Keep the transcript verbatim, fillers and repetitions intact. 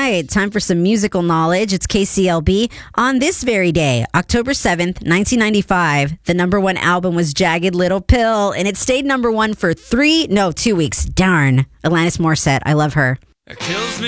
right, time for some musical knowledge. It's K C L B. On this very day, October seventh, nineteen ninety-five, the number one album was Jagged Little Pill, and it stayed number one for three, no, two weeks. Darn. Alanis Morissette, I love her. It kills me